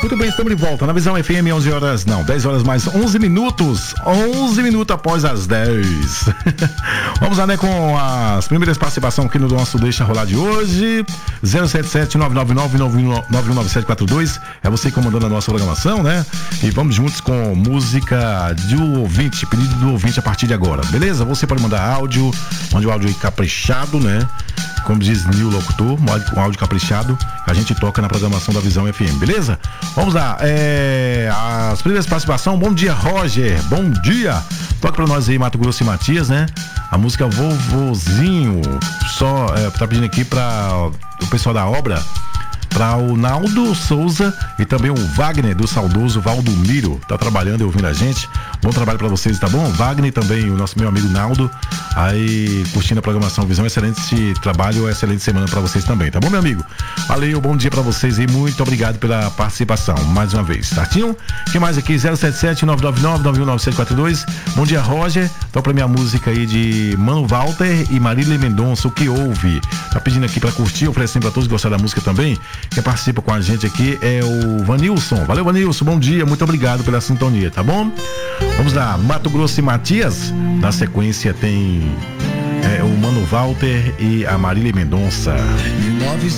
Muito bem, estamos de volta na Visão FM, 11 horas, não, 10 horas mais 11 minutos. 11 minutos após as 10. Vamos lá, né, com as primeiras participações aqui no nosso Deixa Rolar de hoje. 077-999-919742. É você comandando a nossa programação, né? E vamos juntos com música do ouvinte, pedido do ouvinte a partir de agora, beleza? Você pode mandar áudio, mande o áudio caprichado, né? Como diz Nil Locutor, um áudio caprichado, a gente toca na programação da Visão FM, beleza? Vamos lá, as primeiras participações. Bom dia, Roger, bom dia. Toca pra nós aí, Mato Grosso e Matias, né? A música Vovozinho, tá pedindo aqui pra o pessoal da obra, para o Naldo Souza e também o Wagner do saudoso Valdomiro, tá trabalhando e ouvindo a gente. Bom trabalho para vocês, tá bom? Wagner também, o meu amigo Naldo, aí curtindo a programação Visão. Excelente trabalho, excelente semana para vocês também, tá bom, meu amigo? Valeu, bom dia para vocês e muito obrigado pela participação mais uma vez, certinho? Quem mais aqui? 077-999-919742. Bom dia, Roger. Toca pra minha música aí de Mano Walter e Marília Mendonça, O Que Houve. Tá pedindo aqui para curtir, oferecendo para todos que gostaram da música também. Quem participa com a gente aqui é o Vanilson. Valeu, Vanilson, bom dia, muito obrigado pela sintonia, tá bom? Vamos lá, Mato Grosso e Matias. Na sequência tem o Mano Walter e a Marília Mendonça.